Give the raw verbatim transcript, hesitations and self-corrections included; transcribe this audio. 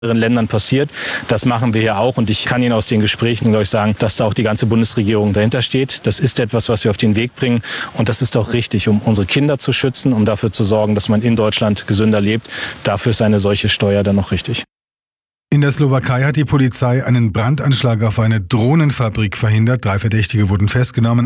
Ländern passiert. Das machen wir ja auch und ich kann Ihnen aus den Gesprächen, glaube ich, sagen, dass da auch die ganze Bundesregierung dahinter steht. Das ist etwas, was wir auf den Weg bringen und das ist auch richtig, um unsere Kinder zu schützen, um dafür zu sorgen, dass man in Deutschland gesünder lebt. Dafür ist eine solche Steuer dann noch richtig. In der Slowakei hat die Polizei einen Brandanschlag auf eine Drohnenfabrik verhindert. Drei Verdächtige wurden festgenommen.